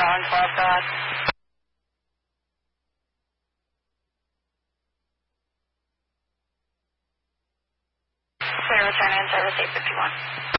Island 12, go ahead. Clear return in service 851.